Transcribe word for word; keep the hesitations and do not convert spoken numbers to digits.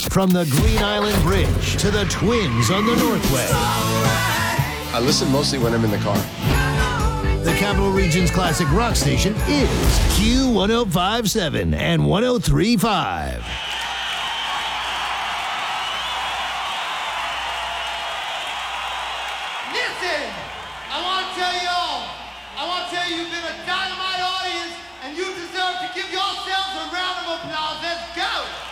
From the Green Island Bridge to the Twins on the Northway. I listen mostly when I'm in the car. The Capital Region's classic rock station is Q one oh five point seven and one oh three point five. Listen, I want to tell y'all, I want to tell you you've been a dynamite audience and you deserve to give yourselves a round of applause. Let's go.